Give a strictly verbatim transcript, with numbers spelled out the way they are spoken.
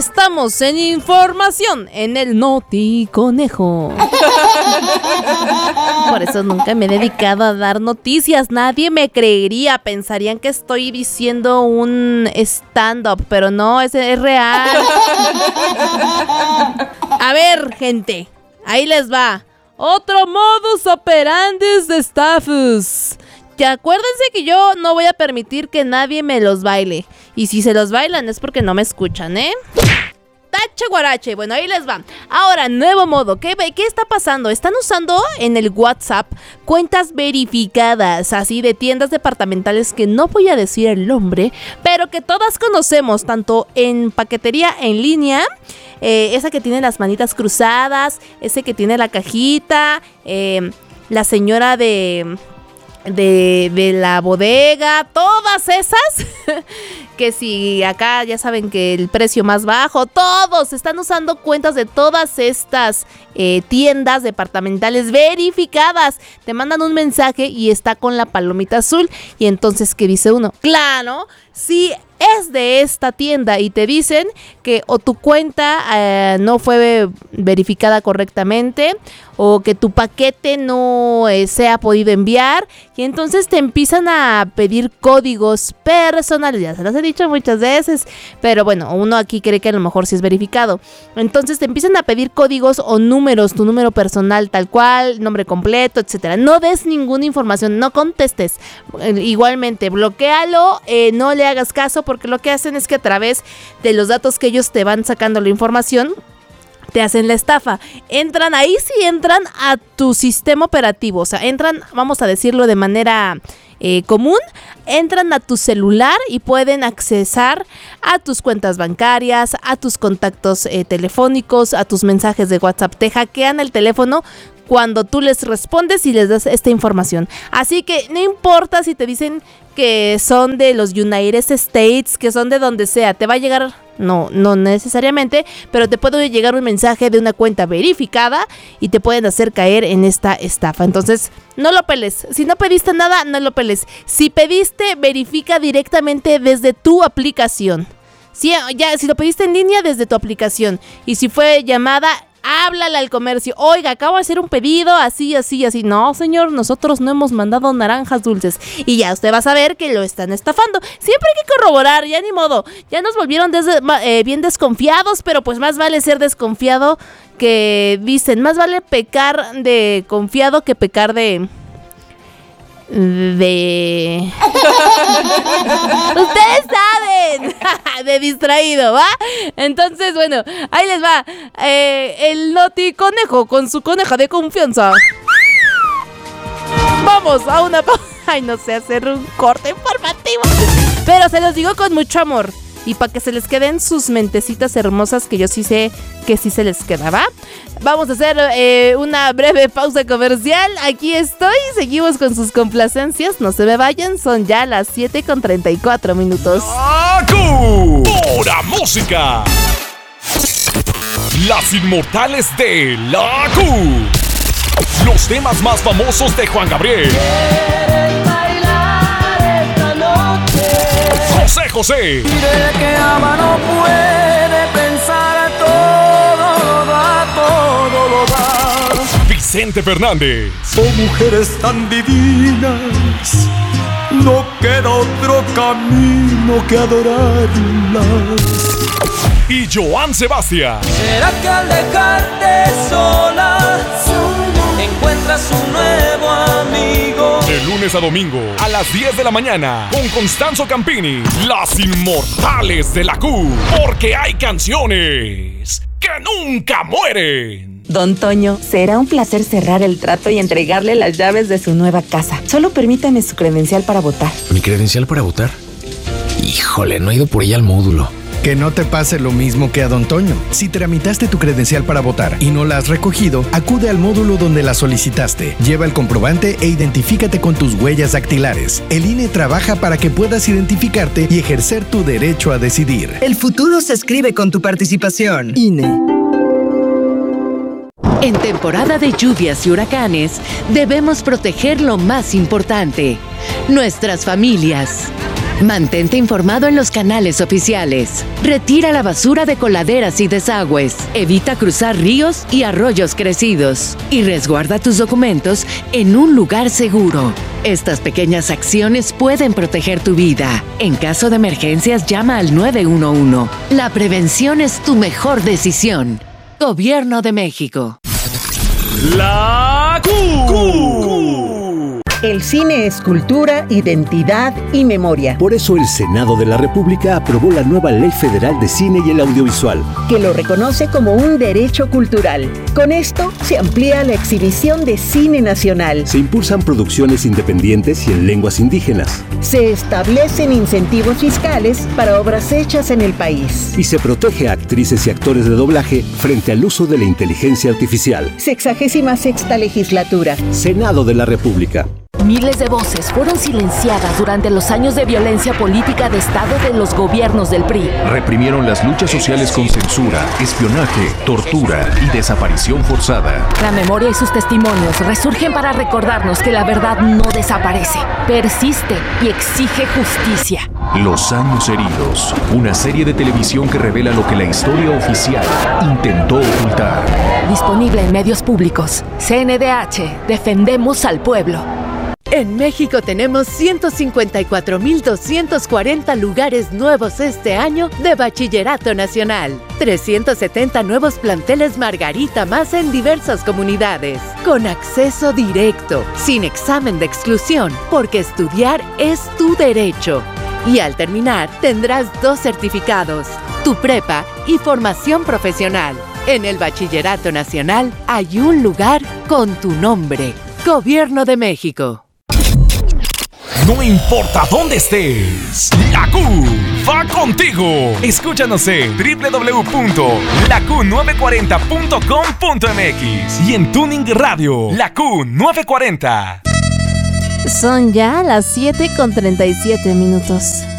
Estamos en información en el Noti Conejo. Por eso nunca me he dedicado a dar noticias. Nadie me creería. Pensarían que estoy diciendo un stand-up, pero no, es, es real. A ver, gente, ahí les va. Otro modus operandi de estafas. Que acuérdense que yo no voy a permitir que nadie me los baile. Y si se los bailan es porque no me escuchan, ¿eh? Tache guarache, bueno, ahí les va. Ahora, nuevo modo, ¿qué, ¿qué está pasando? Están usando en el WhatsApp cuentas verificadas, así de tiendas departamentales que no voy a decir el nombre, pero que todas conocemos, tanto en paquetería en línea, eh, esa que tiene las manitas cruzadas, ese que tiene la cajita, eh, la señora de... De, de la bodega, todas esas que si acá ya saben que el precio más bajo, todos están usando cuentas de todas estas eh, tiendas departamentales verificadas. Te mandan un mensaje y está con la palomita azul y entonces ¿qué dice uno? Claro, si es de esta tienda y te dicen que o tu cuenta eh, no fue verificada correctamente o que tu paquete no eh, se ha podido enviar y entonces te empiezan a pedir códigos personales, ya se los he dicho muchas veces, pero bueno, uno aquí cree que a lo mejor sí es verificado, entonces te empiezan a pedir códigos o números, tu número personal tal cual, nombre completo, etcétera. No des ninguna información, no contestes, igualmente bloquéalo, eh, no le hagas caso porque lo que hacen es que a través de los datos que ellos te van sacando la información, te hacen la estafa. Entran, ahí sí entran a tu sistema operativo, o sea, entran, vamos a decirlo de manera eh, común, entran a tu celular y pueden accesar a tus cuentas bancarias, a tus contactos eh, telefónicos, a tus mensajes de WhatsApp. Te hackean el teléfono cuando tú les respondes y les das esta información. Así que no importa si te dicen que son de los United States, que son de donde sea, te va a llegar, no, no necesariamente, pero te puede llegar un mensaje de una cuenta verificada y te pueden hacer caer en esta estafa. Entonces, no lo peles. Si no pediste nada, no lo peles. Si pediste, verifica directamente desde tu aplicación. Si, ya, si lo pediste en línea, desde tu aplicación. Y si fue llamada, háblale al comercio. Oiga, acabo de hacer un pedido así, así, así. No, señor, nosotros no hemos mandado naranjas dulces. Y ya usted va a saber que lo están estafando. Siempre hay que corroborar, ya ni modo. Ya nos volvieron desde, eh, bien desconfiados, pero pues más vale ser desconfiado que dicen. Más vale pecar de confiado que pecar de... De... Ustedes saben. De distraído, ¿va? Entonces, bueno, ahí les va eh, el Noti Conejo con su coneja de confianza. Vamos a una pausa. Ay, no sé hacer un corte informativo, pero se los digo con mucho amor y para que se les queden sus mentecitas hermosas, que yo sí sé que sí se les queda, ¿va? Vamos a hacer eh, una breve pausa comercial. Aquí estoy, seguimos con sus complacencias. No se me vayan, son ya las siete con treinta y cuatro minutos. ¡Acu! ¡Pura música! Las inmortales de la A Q. Los temas más famosos de Juan Gabriel. ¿Quieres bailar esta noche? José José. Mire que ama no puede pensar, todo lo da, todo lo da. Vicente Fernández. Oh, mujeres tan divinas, no queda otro camino que adorarlas. Y Joan Sebastián. ¿Será que al dejarte sola, sola encuentras un nuevo amigo? De lunes a domingo a las diez de la mañana con Constanzo Campini. Las inmortales de la Q. Porque hay canciones que nunca mueren. Don Toño, será un placer cerrar el trato y entregarle las llaves de su nueva casa. Solo permítame su credencial para votar. ¿Mi credencial para votar? Híjole, no he ido por ella al módulo. Que no te pase lo mismo que a Don Toño. Si tramitaste tu credencial para votar y no la has recogido, acude al módulo donde la solicitaste. Lleva el comprobante e identifícate con tus huellas dactilares. El I N E trabaja para que puedas identificarte y ejercer tu derecho a decidir. El futuro se escribe con tu participación. I N E. En temporada de lluvias y huracanes, debemos proteger lo más importante, nuestras familias. Mantente informado en los canales oficiales. Retira la basura de coladeras y desagües. Evita cruzar ríos y arroyos crecidos. Y resguarda tus documentos en un lugar seguro. Estas pequeñas acciones pueden proteger tu vida. En caso de emergencias, llama al nueve uno uno. La prevención es tu mejor decisión. Gobierno de México. La Q. El cine es cultura, identidad y memoria. Por eso el Senado de la República aprobó la nueva Ley Federal de Cine y el Audiovisual, que lo reconoce como un derecho cultural. Con esto se amplía la exhibición de cine nacional. Se impulsan producciones independientes y en lenguas indígenas. Se establecen incentivos fiscales para obras hechas en el país. Y se protege a actrices y actores de doblaje frente al uso de la inteligencia artificial. Sexagésima sexta legislatura. Senado de la República. Miles de voces fueron silenciadas durante los años de violencia política de Estado de los gobiernos del P R I. Reprimieron las luchas sociales con censura, espionaje, tortura y desaparición forzada. La memoria y sus testimonios resurgen para recordarnos que la verdad no desaparece, persiste y exige justicia. Los años heridos, una serie de televisión que revela lo que la historia oficial intentó ocultar. Disponible en medios públicos. C N D H, defendemos al pueblo. En México tenemos ciento cincuenta y cuatro mil doscientos cuarenta lugares nuevos este año de Bachillerato Nacional. trescientos setenta nuevos planteles Margarita más en diversas comunidades. Con acceso directo, sin examen de exclusión, porque estudiar es tu derecho. Y al terminar, tendrás dos certificados, tu prepa y formación profesional. En el Bachillerato Nacional hay un lugar con tu nombre. Gobierno de México. No importa dónde estés, la Q va contigo. Escúchanos en doble u doble u doble u punto la q nueve cuarenta punto com punto m x y en Tuning Radio, la Q nueve cuarenta. Son ya las siete con treinta y siete minutos.